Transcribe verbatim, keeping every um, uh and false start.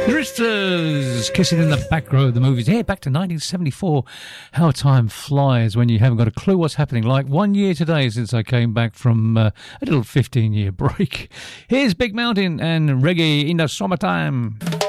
Drifters, Kissing in the Back Row of the Movies. Yeah, back to nineteen seventy-four. How time flies when you haven't got a clue what's happening. Like one year today since I came back from uh, a little fifteen-year break. Here's Big Mountain and Reggae in the Summertime.